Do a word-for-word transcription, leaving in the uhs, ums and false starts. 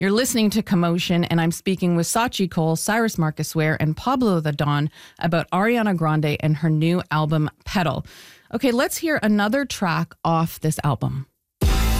You're listening to Commotion, and I'm speaking with Sachi Cole, Cyrus Marcus Ware, and Pablo the Don about Ariana Grande and her new album, Petal. Okay, let's hear another track off this album.